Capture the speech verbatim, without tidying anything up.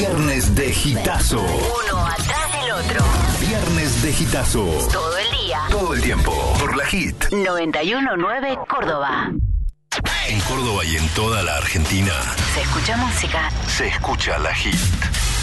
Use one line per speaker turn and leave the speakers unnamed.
Viernes de Hitazo.
Uno atrás del otro.
Viernes de Hitazo.
Todo el día.
Todo el tiempo. Por la Hit.
noventa y uno punto nueve Córdoba.
En Córdoba y en toda la Argentina.
Se escucha música.
Se escucha la Hit.